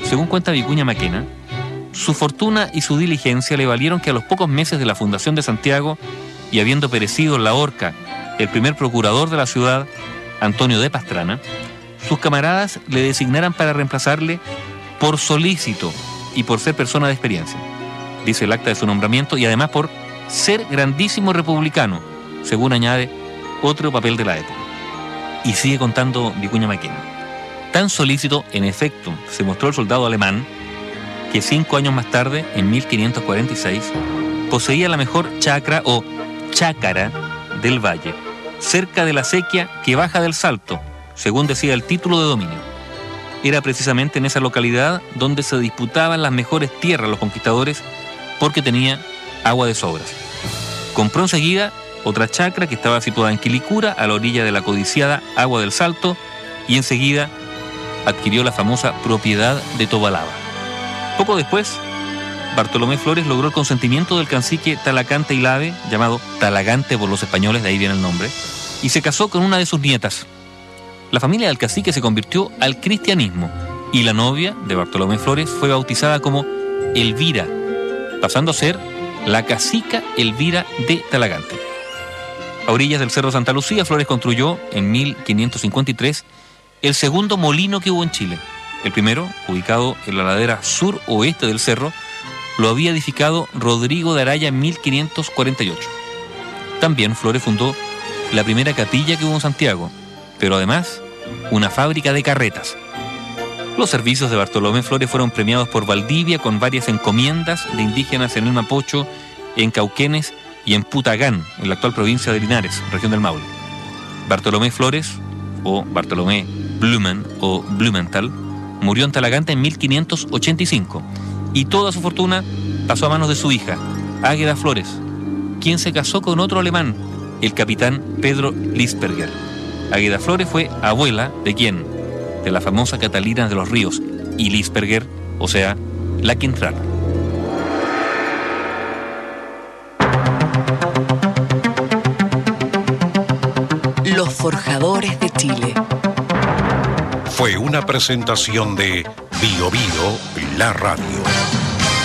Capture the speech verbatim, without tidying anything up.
Según cuenta Vicuña Maquena, su fortuna y su diligencia le valieron que a los pocos meses de la fundación de Santiago, y habiendo perecido en la horca el primer procurador de la ciudad, Antonio de Pastrana, sus camaradas le designaran para reemplazarle por solícito y por ser persona de experiencia, dice el acta de su nombramiento, y además por ser grandísimo republicano, según añade otro papel de la época. Y sigue contando Vicuña Maquena. Tan solícito, en efecto, se mostró el soldado alemán que cinco años más tarde, en mil quinientos cuarenta y seis, poseía la mejor chacra o chácara del valle, cerca de la acequia que baja del Salto, según decía el título de dominio. Era precisamente en esa localidad donde se disputaban las mejores tierras los conquistadores, porque tenía agua de sobras. Compró enseguida otra chacra que estaba situada en Quilicura, a la orilla de la codiciada agua del Salto, y enseguida adquirió la famosa propiedad de Tobalaba. Poco después, Bartolomé Flores logró el consentimiento del cacique Talagante Ilave, llamado Talagante por los españoles, de ahí viene el nombre, y se casó con una de sus nietas. La familia del cacique se convirtió al cristianismo, y la novia de Bartolomé Flores fue bautizada como Elvira, pasando a ser la cacica Elvira de Talagante. A orillas del Cerro Santa Lucía, Flores construyó en mil quinientos cincuenta y tres el segundo molino que hubo en Chile. El primero, ubicado en la ladera sur-oeste del cerro, lo había edificado Rodrigo de Araya en mil quinientos cuarenta y ocho. También Flores fundó la primera capilla que hubo en Santiago, pero además una fábrica de carretas. Los servicios de Bartolomé Flores fueron premiados por Valdivia con varias encomiendas de indígenas en el Mapocho, en Cauquenes y en Putagán, en la actual provincia de Linares, región del Maule. Bartolomé Flores, o Bartolomé Blumen o Blumenthal, murió en Talagante en mil quinientos ochenta y cinco, y toda su fortuna pasó a manos de su hija, Águeda Flores, quien se casó con otro alemán, el capitán Pedro Lisperger. Águeda Flores fue abuela de quién? De la famosa Catalina de los Ríos, y Lisperger, o sea, la Quintrala. Los Forjadores de Chile. Fue una presentación de Bio Bio, la radio.